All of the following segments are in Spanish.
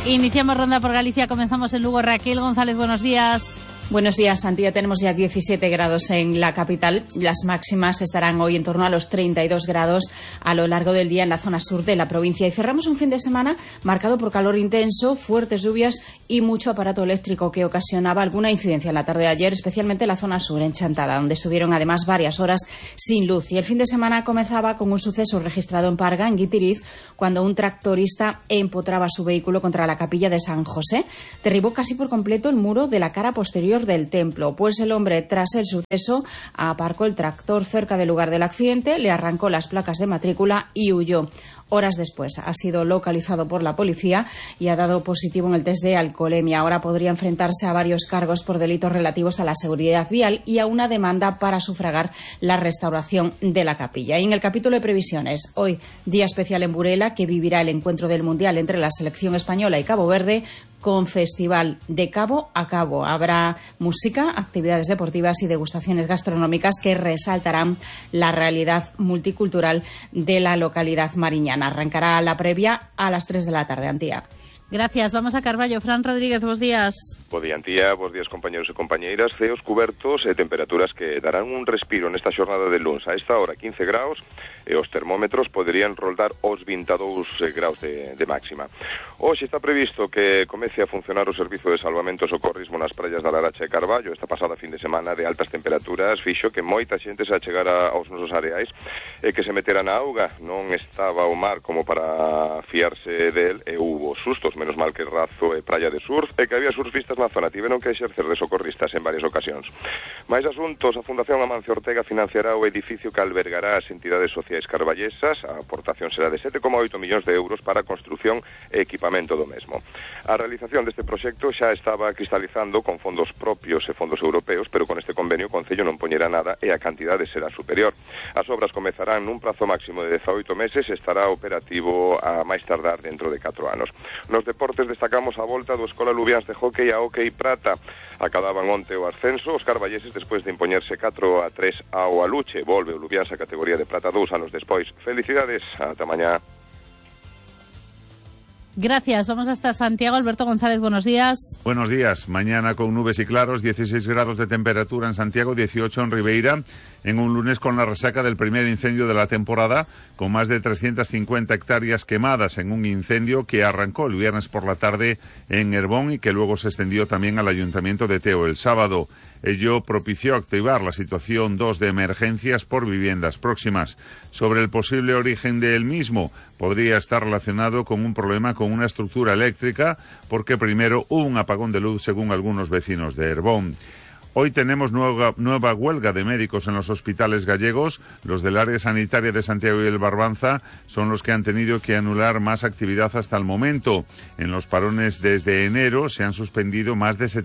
Iniciamos ronda por Galicia, comenzamos en Lugo. Raquel González, buenos días. Buenos días, Santi. Ya tenemos ya 17 grados en la capital. Las máximas estarán hoy en torno a los 32 grados a lo largo del día en la zona sur de la provincia. Y cerramos un fin de semana marcado por calor intenso, fuertes lluvias y mucho aparato eléctrico que ocasionaba alguna incidencia en la tarde de ayer, especialmente en la zona sur, en Chantada, donde estuvieron además varias horas sin luz. Y el fin de semana comenzaba con un suceso registrado en Parga, en Guitiriz, cuando un tractorista empotraba su vehículo contra la capilla de San José. Derribó casi por completo el muro de la cara posterior del templo, pues el hombre, tras el suceso, aparcó el tractor cerca del lugar del accidente, le arrancó las placas de matrícula y huyó. Horas después ha sido localizado por la policía y ha dado positivo en el test de alcoholemia. Ahora podría enfrentarse a varios cargos por delitos relativos a la seguridad vial y a una demanda para sufragar la restauración de la capilla. Y en el capítulo de previsiones, hoy día especial en Burela, que vivirá el encuentro del Mundial entre la selección española y Cabo Verde, con festival de cabo a cabo. Habrá música, actividades deportivas y degustaciones gastronómicas que resaltarán la realidad multicultural de la localidad mariñana. Arrancará la previa a las 3 de la tarde, Antía. Gracias. Vamos a Carballo. Fran Rodríguez, buenos días. Bo día, Antía. Bos días, compañeros e compañeiras. Ceos cubertos e temperaturas que darán un respiro nesta xornada de luns. A esta hora 15 graus e os termómetros poderían roldar os 22 graus de máxima. Hoxe está previsto que comece a funcionar o servizo de salvamento e socorrismo nas praias da Laracha e Carballo. Esta pasada fin de semana de altas temperaturas fixo que moita xente se achegara aos nosos areais e que se metera na auga. Non estaba o mar como para fiarse del e hubo sustos, menos mal que Razo e praia de surf e que había surfistas na zona, tiveron que exercer de socorristas en varias ocasións. Mais asuntos, a Fundación Amancio Ortega financiará o edificio que albergará as entidades sociais carballesas. A aportación será de 7,8 millóns de euros para a construción e equipamento do mesmo. A realización deste proxecto xa estaba cristalizando con fondos propios e fondos europeos, pero con este convenio o Concello non poñerá nada e a cantidade será superior. As obras comezarán nun prazo máximo de 18 meses e estará operativo a máis tardar dentro de 4 anos. Nos deportes destacamos a volta do Escola Lubiáns de Hockey a Hockey Prata. Acababan onte o ascenso os carballeses despois de impoñerse 4-3 ao Aluche. Volve o Lubiáns a categoría de Prata 2 anos despois. Felicidades, ata mañá. Gracias. Vamos hasta Santiago. Alberto González, buenos días. Buenos días. Mañana con nubes y claros, 16 grados de temperatura en Santiago, 18 en Ribeira, en un lunes con la resaca del primer incendio de la temporada, con más de 350 hectáreas quemadas en un incendio que arrancó el viernes por la tarde en Herbón y que luego se extendió también al Ayuntamiento de Teo el sábado. Ello propició activar la situación 2 de emergencias por viviendas próximas. Sobre el posible origen del mismo, podría estar relacionado con un problema con una estructura eléctrica, porque primero hubo un apagón de luz según algunos vecinos de Herbón. Hoy tenemos nueva huelga de médicos en los hospitales gallegos. Los del área sanitaria de Santiago y el Barbanza son los que han tenido que anular más actividad hasta el momento. En los parones desde enero se han suspendido más de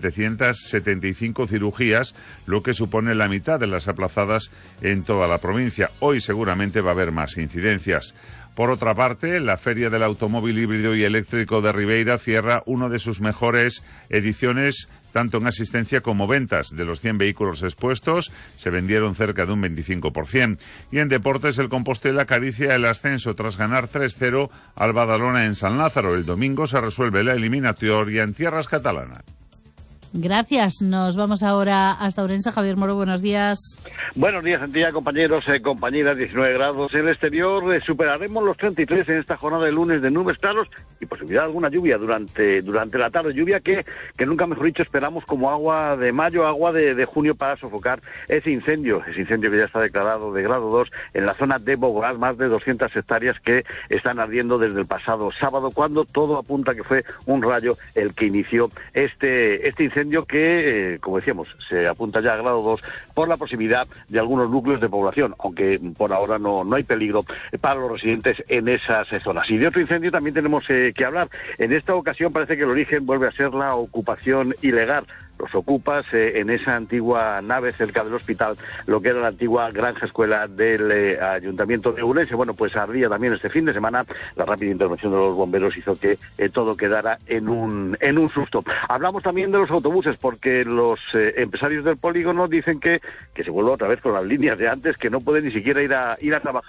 775 cirugías, lo que supone la mitad de las aplazadas en toda la provincia. Hoy seguramente va a haber más incidencias. Por otra parte, la Feria del Automóvil Híbrido y Eléctrico de Ribeira cierra una de sus mejores ediciones, tanto en asistencia como ventas. De los 100 vehículos expuestos, se vendieron cerca de un 25%. Y en deportes, el Compostela acaricia el ascenso tras ganar 3-0 al Badalona en San Lázaro. El domingo se resuelve la eliminatoria en tierras catalanas. Gracias. Nos vamos ahora hasta Ourense. Javier Moro, buenos días. Buenos días, Antía, compañeros, compañeras. 19 grados en el exterior. Superaremos los 33 en esta jornada de lunes de nubes claros y posibilidad de alguna lluvia durante la tarde. Lluvia que nunca, mejor dicho, esperamos como agua de mayo, agua de junio para sofocar ese incendio que ya está declarado de grado 2 en la zona de Bogotá. Más de 200 hectáreas que están ardiendo desde el pasado sábado, cuando todo apunta que fue un rayo el que inició este incendio que, como decíamos, se apunta ya a grado 2 por la proximidad de algunos núcleos de población, aunque por ahora no hay peligro para los residentes en esas zonas. Y de otro incendio también tenemos que hablar. En esta ocasión parece que el origen vuelve a ser la ocupación ilegal. Los ocupas en esa antigua nave cerca del hospital, lo que era la antigua granja escuela del Ayuntamiento de Ourense. Bueno, pues ardía también este fin de semana. La rápida intervención de los bomberos hizo que todo quedara en un susto. Hablamos también de los autobuses, porque los empresarios del polígono dicen que se vuelve otra vez con las líneas de antes, que no pueden ni siquiera ir a trabajar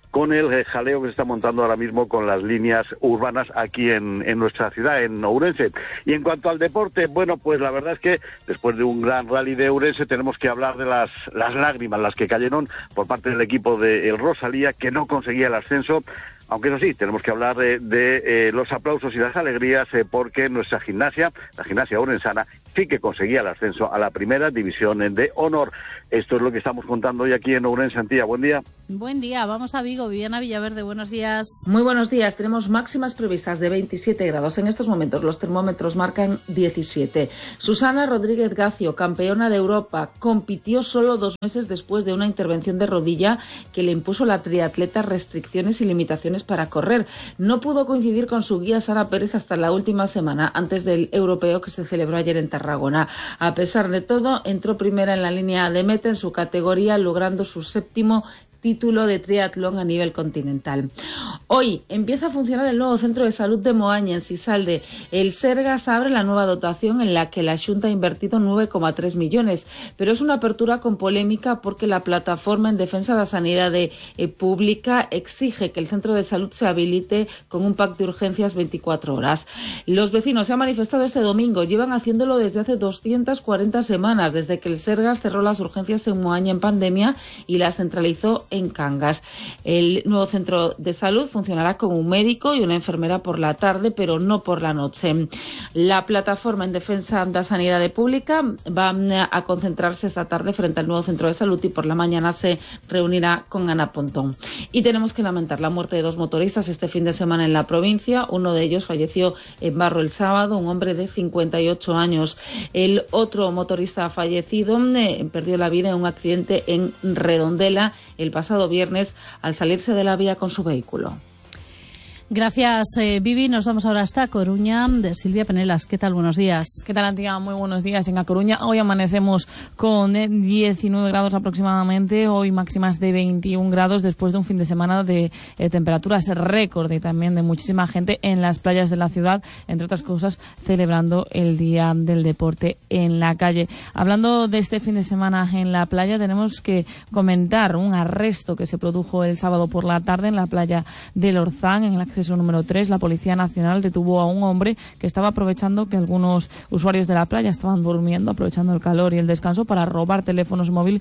con el jaleo que se está montando ahora mismo con las líneas urbanas aquí en nuestra ciudad, en Ourense. Y en cuanto al deporte, bueno, pues la verdad es que después de un gran rally de Ourense tenemos que hablar de las lágrimas, las que cayeron por parte del equipo de el Rosalía, que no conseguía el ascenso. Aunque eso sí, tenemos que hablar de los aplausos y las alegrías porque nuestra gimnasia, la gimnasia ourensana, sí que conseguía el ascenso a la primera división de honor. Esto es lo que estamos contando hoy aquí en Ourense, Antía. Buen día. Buen día, vamos a Vigo. Viviana Villaverde, buenos días. Muy buenos días. Tenemos máximas previstas de 27 grados. En estos momentos los termómetros marcan 17. Susana Rodríguez Gacio, campeona de Europa, compitió solo 2 meses después de una intervención de rodilla que le impuso la triatleta restricciones y limitaciones para correr. No pudo coincidir con su guía Sara Pérez hasta la última semana, antes del europeo que se celebró ayer en Tarragona. A pesar de todo, entró primera en la línea de meta en su categoría, logrando su 7º título de triatlón a nivel continental. Hoy empieza a funcionar el nuevo centro de salud de Moaña, en Sisalde. El Sergas abre la nueva dotación en la que la Xunta ha invertido 9,3 millones, pero es una apertura con polémica porque la plataforma en defensa de la sanidad pública exige que el centro de salud se habilite con un pack de urgencias 24 horas. Los vecinos se han manifestado este domingo, llevan haciéndolo desde hace 240 semanas, desde que el Sergas cerró las urgencias en Moaña en pandemia y las centralizó en Cangas. El nuevo centro de salud funcionará con un médico y una enfermera por la tarde, pero no por la noche. La plataforma en defensa de la sanidad pública va a concentrarse esta tarde frente al nuevo centro de salud y por la mañana se reunirá con Ana Pontón. Y tenemos que lamentar la muerte de 2 motoristas este fin de semana en la provincia. Uno de ellos falleció en Barro el sábado, un hombre de 58 años. El otro motorista fallecido perdió la vida en un accidente en Redondela el pasado viernes al salirse de la vía con su vehículo. Gracias, Vivi. Nos vamos ahora hasta Coruña, de Silvia Penelas. ¿Qué tal? Buenos días. ¿Qué tal, Antía? Muy buenos días. En A Coruña hoy amanecemos con 19 grados aproximadamente, hoy máximas de 21 grados después de un fin de semana de temperaturas récord y también de muchísima gente en las playas de la ciudad, entre otras cosas celebrando el Día del Deporte en la calle. Hablando de este fin de semana en la playa, tenemos que comentar un arresto que se produjo el sábado por la tarde en la playa del Orzán, en el acceso número 3. La Policía Nacional detuvo a un hombre que estaba aprovechando que algunos usuarios de la playa estaban durmiendo, aprovechando el calor y el descanso para robar teléfonos móviles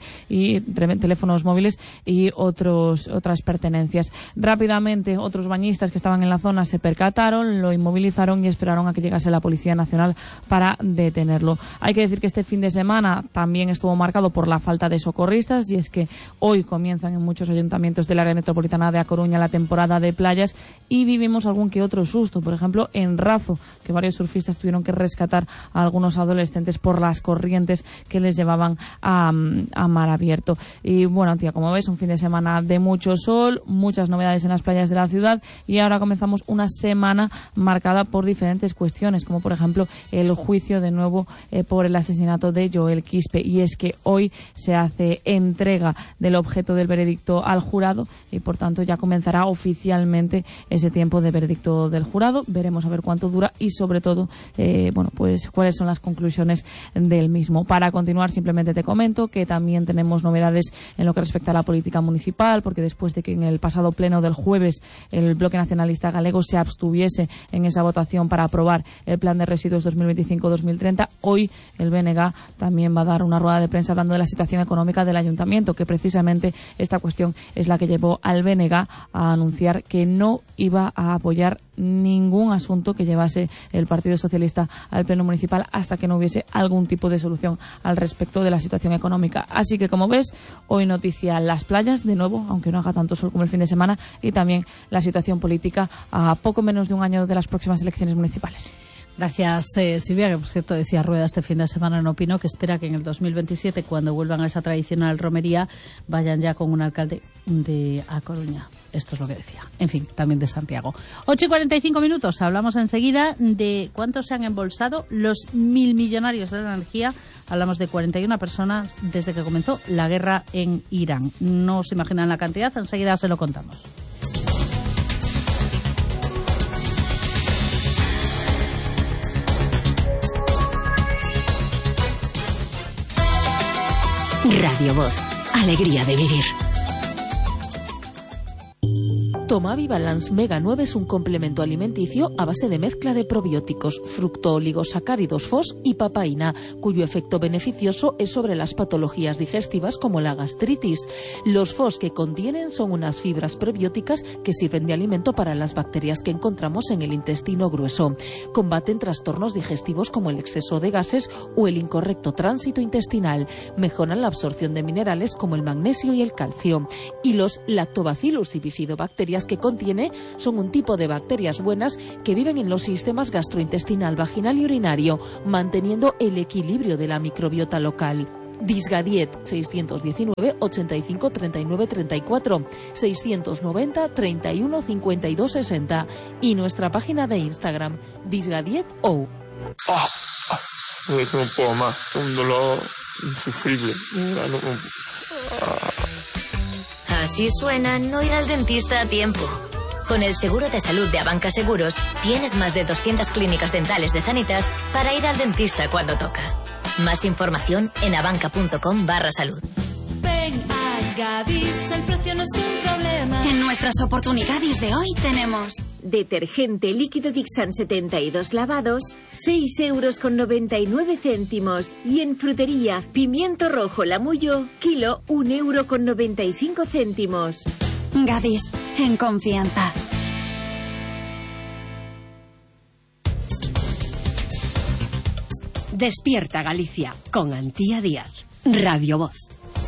y otras pertenencias. Rápidamente otros bañistas que estaban en la zona se percataron, lo inmovilizaron y esperaron a que llegase la Policía Nacional para detenerlo. Hay que decir que este fin de semana también estuvo marcado por la falta de socorristas, y es que hoy comienzan en muchos ayuntamientos del área metropolitana de A Coruña la temporada de playas y vivimos algún que otro susto. Por ejemplo, en Razo, que varios surfistas tuvieron que rescatar a algunos adolescentes por las corrientes que les llevaban a mar abierto. Y bueno, tía, como ves, un fin de semana de mucho sol, muchas novedades en las playas de la ciudad, y ahora comenzamos una semana marcada por diferentes cuestiones, como por ejemplo el juicio de nuevo por el asesinato de Joel Quispe. Y es que hoy se hace entrega del objeto del veredicto al jurado y por tanto ya comenzará oficialmente ese tiempo de veredicto del jurado. Veremos a ver cuánto dura y sobre todo pues cuáles son las conclusiones del mismo. Para continuar, simplemente te comento que también tenemos novedades en lo que respecta a la política municipal, porque después de que en el pasado pleno del jueves el Bloque Nacionalista Galego se abstuviese en esa votación para aprobar el plan de residuos 2025-2030, hoy el BNG también va a dar una rueda de prensa hablando de la situación económica del ayuntamiento, que precisamente esta cuestión es la que llevó al BNG a anunciar que no iba a apoyar ningún asunto que llevase el Partido Socialista al Pleno Municipal hasta que no hubiese algún tipo de solución al respecto de la situación económica. Así que, como ves, hoy noticia las playas, de nuevo, aunque no haga tanto sol como el fin de semana, y también la situación política a poco menos de un año de las próximas elecciones municipales. Gracias, Silvia, que por cierto decía Rueda este fin de semana en Opino que espera que en el 2027, cuando vuelvan a esa tradicional romería, vayan ya con un alcalde de A Coruña. Esto es lo que decía. En fin, también de Santiago. 8:45. Hablamos enseguida de cuánto se han embolsado los 1.000 millonarios de la energía. Hablamos de 41 personas desde que comenzó la guerra en Irán. No se imaginan la cantidad, enseguida se lo contamos. Radio Voz. Alegría de vivir. Tomavi Balance Mega 9 es un complemento alimenticio a base de mezcla de probióticos, fructooligosacáridos FOS y papaína, cuyo efecto beneficioso es sobre las patologías digestivas como la gastritis. Los FOS que contienen son unas fibras prebióticas que sirven de alimento para las bacterias que encontramos en el intestino grueso. Combaten trastornos digestivos como el exceso de gases o el incorrecto tránsito intestinal. Mejoran la absorción de minerales como el magnesio y el calcio. Y los Lactobacillus y bifidobacterias que contiene son un tipo de bacterias buenas que viven en los sistemas gastrointestinal, vaginal y urinario, manteniendo el equilibrio de la microbiota local. Disgadiet 619 85 39 34 690 31 52 60 y nuestra página de Instagram disgadiet.o. No puedo más, un dolor insufrible. Así suena no ir al dentista a tiempo. Con el seguro de salud de Abanca Seguros tienes más de 200 clínicas dentales de Sanitas para ir al dentista cuando toca. Más información en abanca.com/salud. Ven a Gadis, el precio no es un problema. En nuestras oportunidades de hoy tenemos detergente líquido Dixan 72 lavados, 6,99 € y en frutería, pimiento rojo Lamullo, kilo 1,95 €. Gadis, en confianza. Despierta Galicia con Antía Díaz. Radio Voz.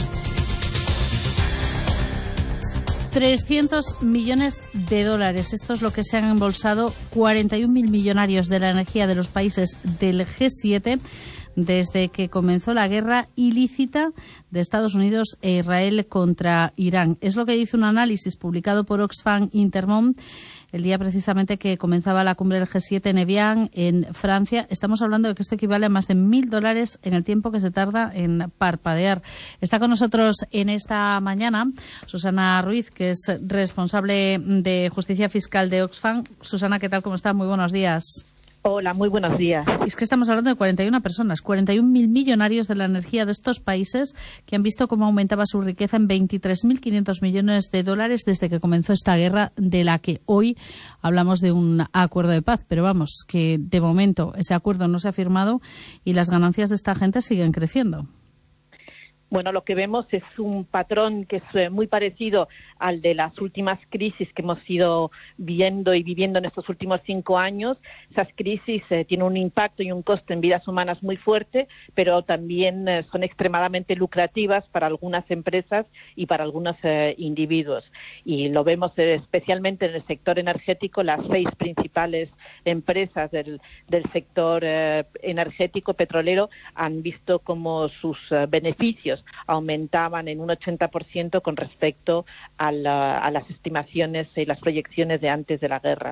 300 millones de dólares. Esto es lo que se han embolsado 41.000 millonarios de la energía de los países del G7 desde que comenzó la guerra ilícita de Estados Unidos e Israel contra Irán. Es lo que dice un análisis publicado por Oxfam Intermón el día precisamente que comenzaba la cumbre del G7 en Evian, en Francia. Estamos hablando de que esto equivale a más de $1.000 en el tiempo que se tarda en parpadear. Está con nosotros en esta mañana Susana Ruiz, que es responsable de Justicia Fiscal de Oxfam. Susana, ¿qué tal? ¿Cómo está? Muy buenos días. Hola, muy buenos días. Es que estamos hablando de 41 personas, 41.000 millonarios de la energía de estos países que han visto cómo aumentaba su riqueza en 23.500 millones de dólares desde que comenzó esta guerra, de la que hoy hablamos de un acuerdo de paz. Pero vamos, que de momento ese acuerdo no se ha firmado y las ganancias de esta gente siguen creciendo. Bueno, lo que vemos es un patrón que es muy parecido al de las últimas crisis que hemos ido viendo y viviendo en estos últimos 5 años. Esas crisis tienen un impacto y un coste en vidas humanas muy fuerte, pero también son extremadamente lucrativas para algunas empresas y para algunos individuos. Y lo vemos especialmente en el sector energético. Las 6 principales empresas del sector energético petrolero han visto como sus beneficios aumentaban en un 80% con respecto a las estimaciones y las proyecciones de antes de la guerra.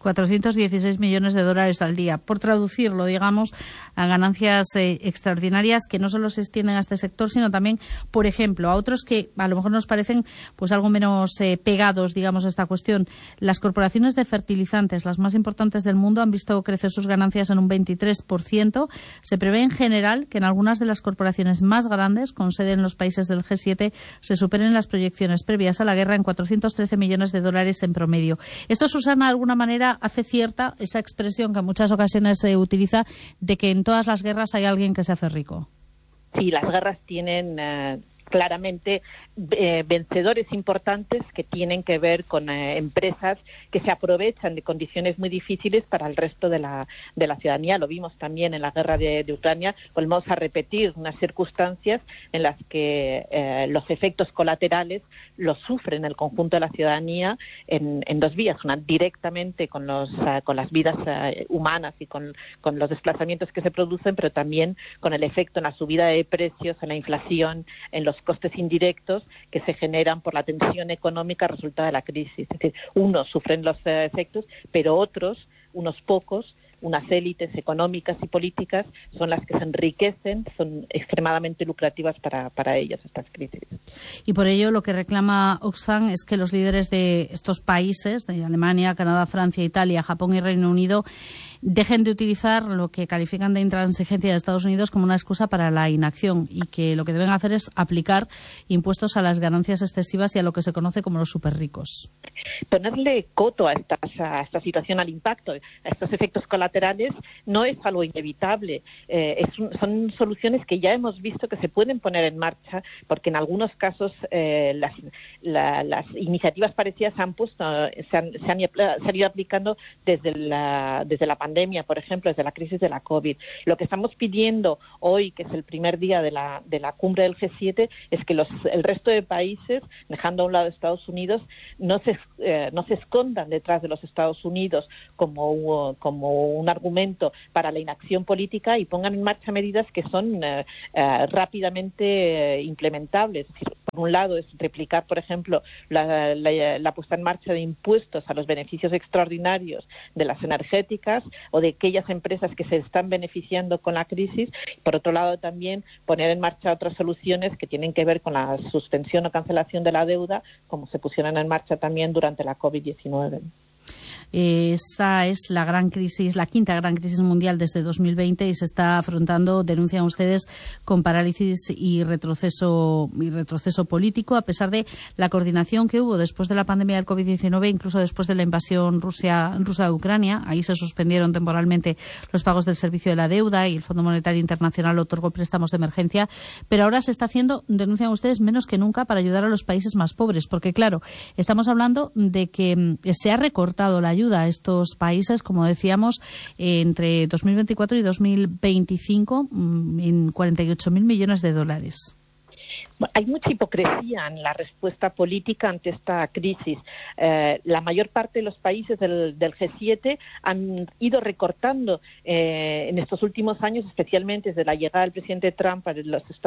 416 millones de dólares al día. Por traducirlo, digamos, a ganancias extraordinarias que no solo se extienden a este sector, sino también, por ejemplo, a otros que a lo mejor nos parecen pues algo menos pegados, digamos, a esta cuestión. Las corporaciones de fertilizantes, las más importantes del mundo, han visto crecer sus ganancias en un 23%. Se prevé en general que en algunas de las corporaciones más grandes, con sede en los países del G7, se superen las proyecciones previas a la guerra en 413 millones de dólares en promedio. Esto, Susana, de alguna manera hace cierta esa expresión que en muchas ocasiones se utiliza de que en todas las guerras hay alguien que se hace rico. Sí, las guerras tienen claramente vencedores importantes que tienen que ver con empresas que se aprovechan de condiciones muy difíciles para el resto de la ciudadanía. Lo vimos también en la guerra de Ucrania. Volvemos a repetir unas circunstancias en las que los efectos colaterales los sufren el conjunto de la ciudadanía en 2 vías. Una, directamente con las vidas humanas y con los desplazamientos que se producen, pero también con el efecto en la subida de precios, en la inflación, en los costes indirectos que se generan por la tensión económica resultada de la crisis. Es decir, unos sufren los efectos, pero otros, unos pocos, unas élites económicas y políticas, son las que se enriquecen, son extremadamente lucrativas para ellas estas crisis. Y por ello lo que reclama Oxfam es que los líderes de estos países, de Alemania, Canadá, Francia, Italia, Japón y Reino Unido, dejen de utilizar lo que califican de intransigencia de Estados Unidos como una excusa para la inacción y que lo que deben hacer es aplicar impuestos a las ganancias excesivas y a lo que se conoce como los superricos. Ponerle coto a esta situación, al impacto, a estos efectos colaterales, no es algo inevitable. Son soluciones que ya hemos visto que se pueden poner en marcha, porque en algunos casos las iniciativas parecidas se han ido aplicando desde la pandemia, por ejemplo, desde la crisis de la COVID. Lo que estamos pidiendo hoy, que es el primer día de la cumbre del G7, es que el resto de países, dejando a un lado Estados Unidos, no se escondan detrás de los Estados Unidos como un argumento para la inacción política y pongan en marcha medidas que son rápidamente implementables. Es decir, por un lado es replicar, por ejemplo, la puesta en marcha de impuestos a los beneficios extraordinarios de las energéticas o de aquellas empresas que se están beneficiando con la crisis. Por otro lado, también poner en marcha otras soluciones que tienen que ver con la suspensión o cancelación de la deuda, como se pusieron en marcha también durante la COVID-19. Esta es la gran crisis, la quinta gran crisis mundial desde 2020 y se está afrontando, denuncian ustedes, con parálisis y retroceso político, a pesar de la coordinación que hubo después de la pandemia del COVID-19, incluso después de la invasión rusa de Ucrania. Ahí se suspendieron temporalmente los pagos del servicio de la deuda y el Fondo Monetario Internacional otorgó préstamos de emergencia, pero ahora se está haciendo, denuncian ustedes, menos que nunca para ayudar a los países más pobres, porque claro, estamos hablando de que se ha recortado la ayuda a estos países, como decíamos, entre 2024 y 2025 en 48.000 millones de dólares. Hay mucha hipocresía en la respuesta política ante esta crisis. La mayor parte de los países del G7 han ido recortando en estos últimos años, especialmente desde la llegada del presidente Trump a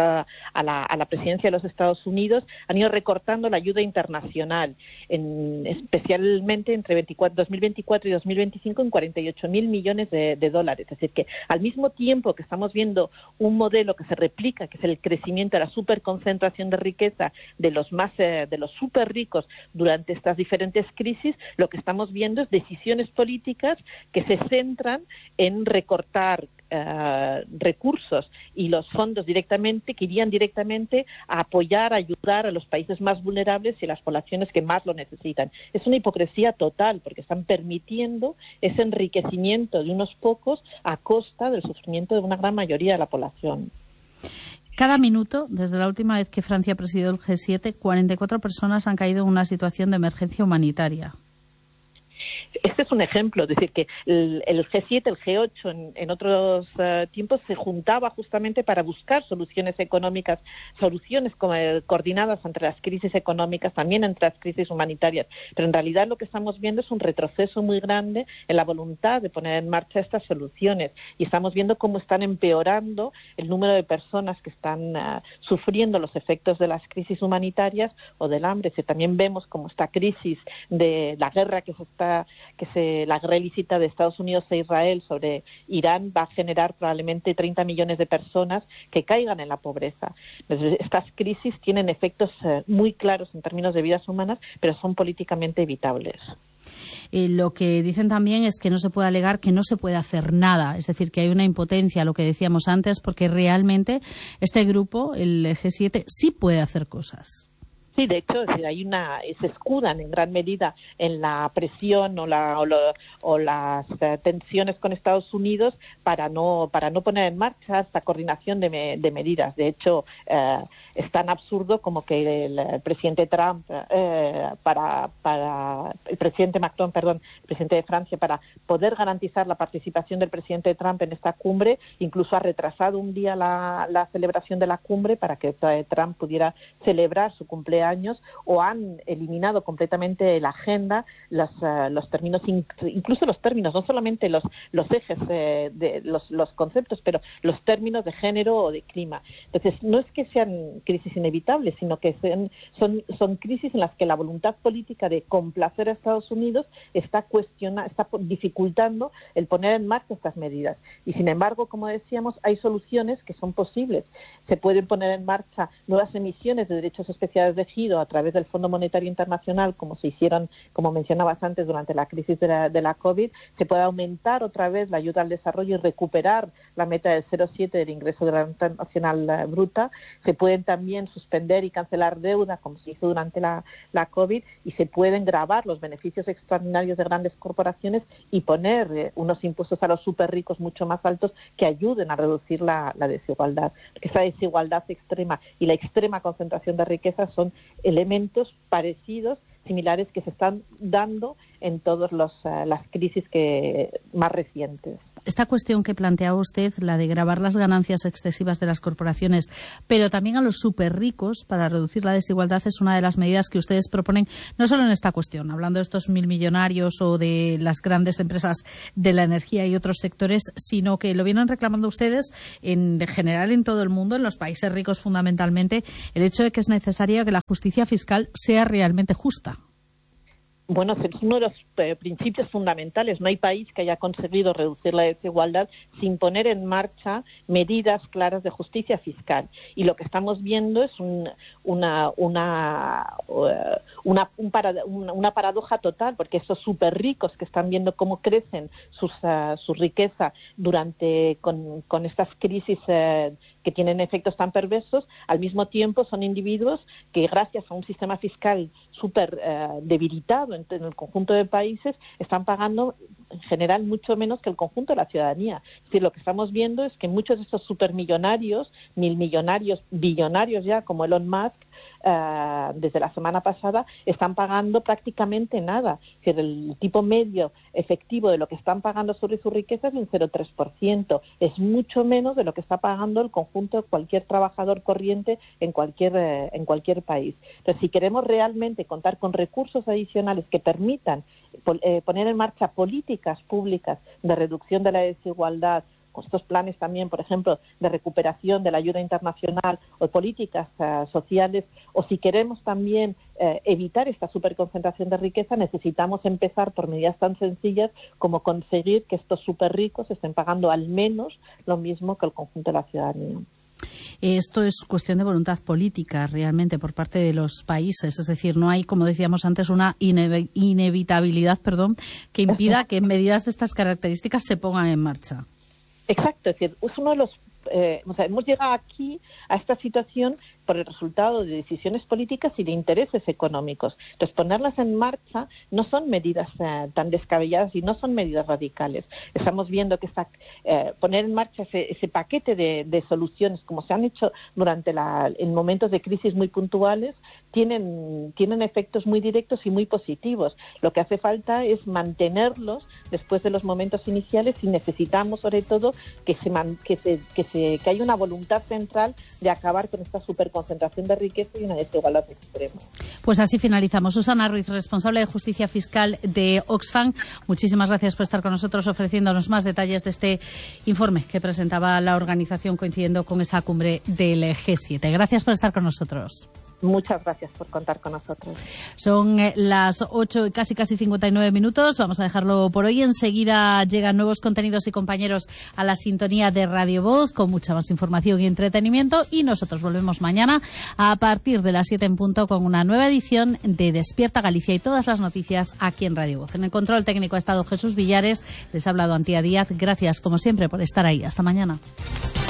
la presidencia de los Estados Unidos, han ido recortando la ayuda internacional, especialmente entre 2024 y 2025 en 48.000 millones de dólares. Es decir, que al mismo tiempo que estamos viendo un modelo que se replica, que es el crecimiento de la superconcentración de riqueza de los súper ricos durante estas diferentes crisis, lo que estamos viendo es decisiones políticas que se centran en recortar recursos y los fondos que irían directamente a apoyar, a ayudar a los países más vulnerables y a las poblaciones que más lo necesitan. Es una hipocresía total porque están permitiendo ese enriquecimiento de unos pocos a costa del sufrimiento de una gran mayoría de la población. Cada minuto, desde la última vez que Francia presidió el G7, 44 personas han caído en una situación de emergencia humanitaria. Este es un ejemplo, es decir, que el G7, el G8 en otros tiempos se juntaba justamente para buscar soluciones económicas, soluciones coordinadas entre las crisis económicas, también entre las crisis humanitarias. Pero en realidad lo que estamos viendo es un retroceso muy grande en la voluntad de poner en marcha estas soluciones. Y estamos viendo cómo están empeorando el número de personas que están sufriendo los efectos de las crisis humanitarias o del hambre. También vemos cómo esta crisis de la guerra la guerra ilícita de Estados Unidos e Israel sobre Irán va a generar probablemente 30 millones de personas que caigan en la pobreza. Entonces, estas crisis tienen efectos muy claros en términos de vidas humanas, pero son políticamente evitables. Lo que dicen también es que no se puede alegar que no se puede hacer nada, es decir, que hay una impotencia, lo que decíamos antes, porque realmente este grupo, el G7, sí puede hacer cosas. Sí, de hecho, se escudan en gran medida en la presión o las tensiones con Estados Unidos para no poner en marcha esta coordinación de medidas. De hecho, es tan absurdo como que el presidente Trump, el presidente Macron, el presidente de Francia, para poder garantizar la participación del presidente Trump en esta cumbre, incluso ha retrasado un día la celebración de la cumbre para que Trump pudiera celebrar su cumpleaños, o han eliminado completamente la agenda, los términos, incluso los términos, no solamente los ejes de los conceptos, pero los términos de género o de clima. Entonces, no es que sean crisis inevitables, sino que son crisis en las que la voluntad política de complacer a Estados Unidos está dificultando el poner en marcha estas medidas. Y, sin embargo, como decíamos, hay soluciones que son posibles. Se pueden poner en marcha nuevas emisiones de derechos especiales de establecido a través del Fondo Monetario Internacional, como se hicieron, como mencionabas antes, durante la crisis de la COVID, se puede aumentar otra vez la ayuda al desarrollo y recuperar la meta del 0,7 del ingreso de la renta nacional bruta. Se pueden también suspender y cancelar deuda, como se hizo durante la COVID, y se pueden gravar los beneficios extraordinarios de grandes corporaciones y poner unos impuestos a los súper ricos mucho más altos que ayuden a reducir la desigualdad. Esa desigualdad extrema y la extrema concentración de riqueza son elementos parecidos, similares, que se están dando en todas las crisis más recientes. Esta cuestión que planteaba usted, la de gravar las ganancias excesivas de las corporaciones, pero también a los súper ricos para reducir la desigualdad, es una de las medidas que ustedes proponen, no solo en esta cuestión, hablando de estos 1.000 millonarios o de las grandes empresas de la energía y otros sectores, sino que lo vienen reclamando ustedes en general en todo el mundo, en los países ricos fundamentalmente, el hecho de que es necesaria que la justicia fiscal sea realmente justa. Bueno, es uno de los principios fundamentales. No hay país que haya conseguido reducir la desigualdad sin poner en marcha medidas claras de justicia fiscal. Y lo que estamos viendo es una paradoja total, porque esos súper ricos que están viendo cómo crecen su riqueza con estas crisis que tienen efectos tan perversos, al mismo tiempo son individuos que, gracias a un sistema fiscal súper debilitado en el conjunto de países, están pagando en general mucho menos que el conjunto de la ciudadanía. Es decir, lo que estamos viendo es que muchos de estos supermillonarios, milmillonarios, billonarios ya, como Elon Musk, desde la semana pasada, están pagando prácticamente nada. Es decir, el tipo medio efectivo de lo que están pagando sobre su riqueza es un 0,3%. Es mucho menos de lo que está pagando el conjunto de cualquier trabajador corriente en cualquier país. Entonces, si queremos realmente contar con recursos adicionales que permitan poner en marcha políticas públicas de reducción de la desigualdad, con estos planes también, por ejemplo, de recuperación de la ayuda internacional o políticas sociales, o si queremos también evitar esta superconcentración de riqueza, necesitamos empezar por medidas tan sencillas como conseguir que estos súper ricos estén pagando al menos lo mismo que el conjunto de la ciudadanía. Esto es cuestión de voluntad política realmente por parte de los países, es decir, no hay, como decíamos antes, una inevitabilidad, que impida que medidas de estas características se pongan en marcha. Exacto, es decir, es uno de los hemos llegado aquí a esta situación por el resultado de decisiones políticas y de intereses económicos. Entonces, ponerlas en marcha no son medidas tan descabelladas y no son medidas radicales. Estamos viendo que poner en marcha ese paquete de soluciones, como se han hecho en momentos de crisis muy puntuales, tienen efectos muy directos y muy positivos. Lo que hace falta es mantenerlos después de los momentos iniciales, y necesitamos, sobre todo, que haya una voluntad central de acabar con esta superconcentración de riqueza y una desigualdad extrema. Pues así finalizamos. Susana Ruiz, responsable de Justicia Fiscal de Oxfam, muchísimas gracias por estar con nosotros ofreciéndonos más detalles de este informe que presentaba la organización coincidiendo con esa cumbre del G7. Gracias por estar con nosotros. Muchas gracias por contar con nosotros. Son las 8 y casi 59 minutos. Vamos a dejarlo por hoy. Enseguida llegan nuevos contenidos y compañeros a la sintonía de Radio Voz con mucha más información y entretenimiento. Y nosotros volvemos mañana a partir de las 7 en punto con una nueva edición de Despierta Galicia y todas las noticias aquí en Radio Voz. En el control técnico ha estado Jesús Villares. Les ha hablado Antía Díaz. Gracias, como siempre, por estar ahí. Hasta mañana.